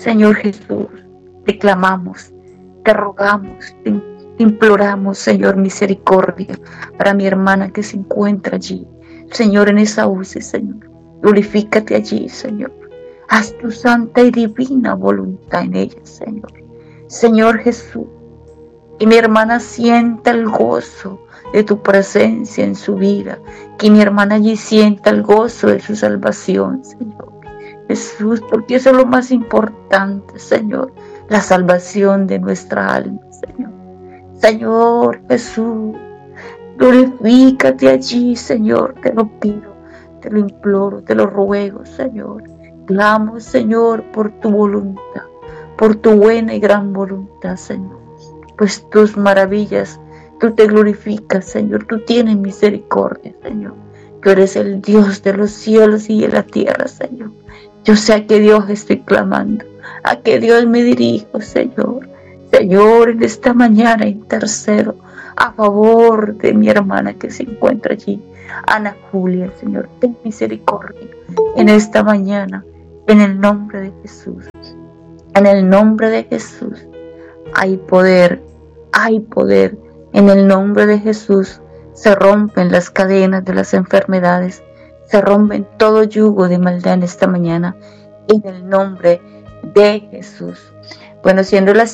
Señor Jesús, te clamamos, te rogamos, te imploramos, Señor, misericordia para mi hermana que se encuentra allí, Señor, en esa UCI, Señor. Glorifícate allí, Señor. Haz tu santa y divina voluntad en ella, Señor. Señor Jesús, que mi hermana sienta el gozo de tu presencia en su vida, que mi hermana allí sienta el gozo de su salvación, Señor Jesús, porque eso es lo más importante, Señor, la salvación de nuestra alma, Señor. Señor Jesús, glorifícate allí, Señor, te lo pido, te lo imploro, te lo ruego, Señor. Clamo, Señor, por tu voluntad, por tu buena y gran voluntad, Señor. Pues tus maravillas, tú te glorificas, Señor, tú tienes misericordia, Señor. Tú eres el Dios de los cielos y de la tierra, Señor. Yo sé a qué Dios estoy clamando, a qué Dios me dirijo, Señor. Señor, en esta mañana intercedo a favor de mi hermana que se encuentra allí, Ana Julia, Señor. Ten misericordia en esta mañana, en el nombre de Jesús. En el nombre de Jesús hay poder, hay poder. En el nombre de Jesús se rompen las cadenas de las enfermedades, se rompen todo yugo de maldad en esta mañana, en el nombre de Jesús. Bueno, siendo las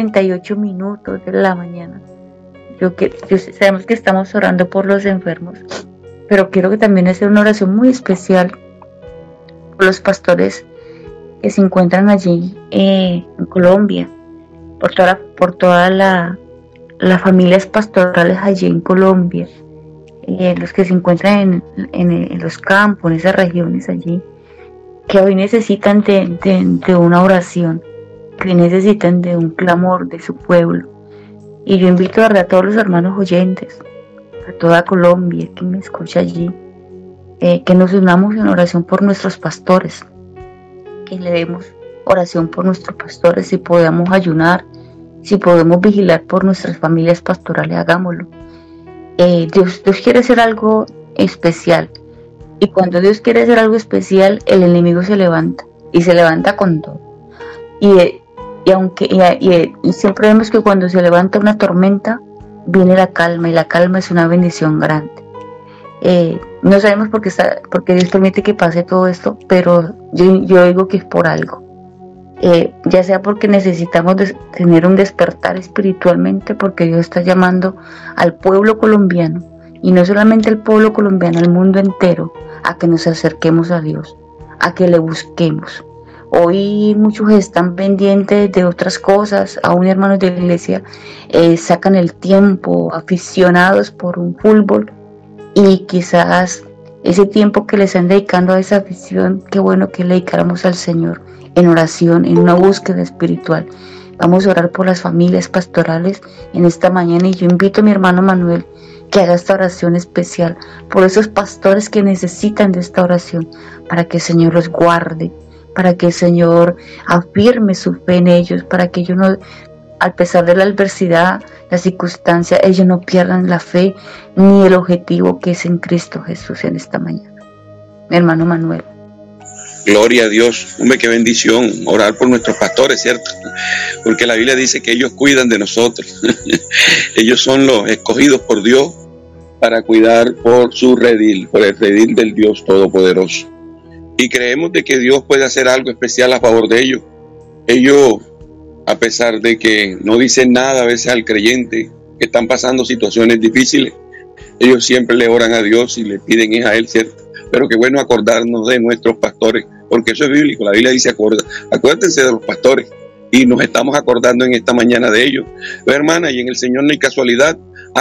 5:38 de la mañana, sabemos que estamos orando por los enfermos, pero quiero que también hacer una oración muy especial por los pastores que se encuentran allí en Colombia, por todas las familias pastorales allí en Colombia, los que se encuentran en los campos, en esas regiones allí, que hoy necesitan de una oración, que hoy necesitan de un clamor de su pueblo. Y yo invito a todos los hermanos oyentes, a toda Colombia que me escucha allí, que nos unamos en oración por nuestros pastores, que le demos oración por nuestros pastores. Si podemos ayunar, si podemos vigilar por nuestras familias pastorales, hagámoslo. Dios quiere hacer algo especial, y cuando Dios quiere hacer algo especial, el enemigo se levanta, y se levanta con todo. Y siempre vemos que cuando se levanta una tormenta, viene la calma, y la calma es una bendición grande. No sabemos por qué Dios permite que pase todo esto, pero yo digo que es por algo. Ya sea porque necesitamos tener un despertar espiritualmente, porque Dios está llamando al pueblo colombiano, y no solamente al pueblo colombiano, al mundo entero, a que nos acerquemos a Dios, a que le busquemos. Hoy muchos están pendientes de otras cosas, aún hermanos de la iglesia sacan el tiempo aficionados por un fútbol, y quizás ese tiempo que le están dedicando a esa afición, qué bueno que le dedicáramos al Señor en oración, en una búsqueda espiritual. Vamos a orar por las familias pastorales en esta mañana, y yo invito a mi hermano Manuel que haga esta oración especial por esos pastores que necesitan de esta oración, para que el Señor los guarde, para que el Señor afirme su fe en ellos, para que ellos no, a pesar de la adversidad, la circunstancia, ellos no pierdan la fe ni el objetivo que es en Cristo Jesús en esta mañana. Mi hermano Manuel. Gloria a Dios. Hombre, qué bendición orar por nuestros pastores, ¿cierto? Porque la Biblia dice que ellos cuidan de nosotros. Ellos son los escogidos por Dios para cuidar por su redil, por el redil del Dios Todopoderoso. Y creemos de que Dios puede hacer algo especial a favor de ellos. Ellos, a pesar de que no dicen nada a veces al creyente, que están pasando situaciones difíciles, ellos siempre le oran a Dios y le piden es a Él, ¿cierto? Pero qué bueno acordarnos de nuestros pastores, porque eso es bíblico. La Biblia dice acuérdense de los pastores, y nos estamos acordando en esta mañana de ellos. Pero, hermana, y en el Señor no hay casualidad.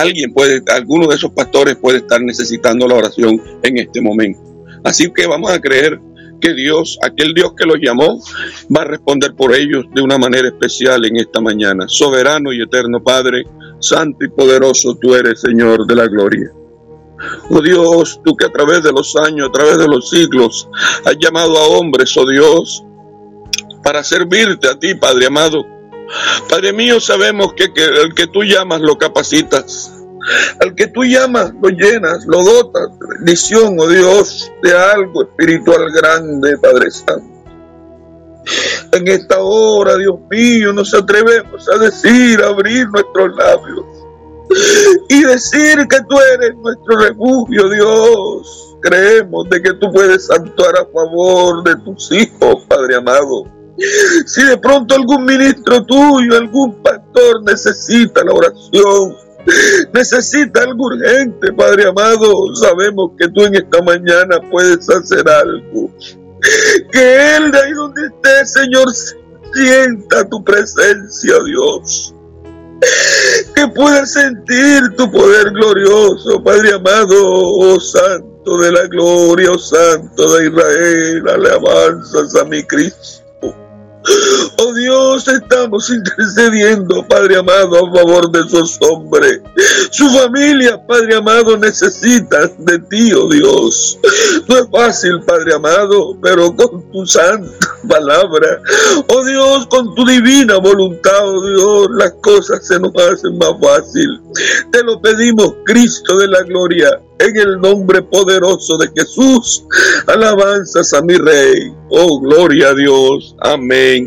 Alguno de esos pastores puede estar necesitando la oración en este momento. Así que vamos a creer que Dios, aquel Dios que los llamó, va a responder por ellos de una manera especial en esta mañana. Soberano y eterno Padre, santo y poderoso tú eres, Señor de la gloria. Oh Dios, tú que a través de los años, a través de los siglos, has llamado a hombres, oh Dios, para servirte a ti, Padre amado. Padre mío, sabemos que el que tú llamas lo capacitas, al que tú llamas lo llenas, lo dotas de bendición, oh Dios, de algo espiritual grande, Padre Santo. En esta hora, Dios mío, nos atrevemos a decir, a abrir nuestros labios y decir que tú eres nuestro refugio, Dios. Creemos de que tú puedes actuar a favor de tus hijos, Padre amado. Si de pronto algún ministro tuyo, algún pastor necesita la oración, necesita algo urgente, Padre amado, sabemos que tú en esta mañana puedes hacer algo. Que él de ahí donde esté, Señor, sienta tu presencia, Dios. Que pueda sentir tu poder glorioso, Padre amado, oh Santo de la gloria, oh Santo de Israel, alabanzas a mi Cristo. Oh Dios, estamos intercediendo, Padre amado, a favor de esos hombres. Su familia, Padre amado, necesita de ti, oh Dios. No es fácil, Padre amado, pero con tu santa palabra, oh Dios, con tu divina voluntad, oh Dios, las cosas se nos hacen más fácil. Te lo pedimos, Cristo de la gloria, en el nombre poderoso de Jesús. Alabanzas a mi Rey. Oh, gloria a Dios. Amén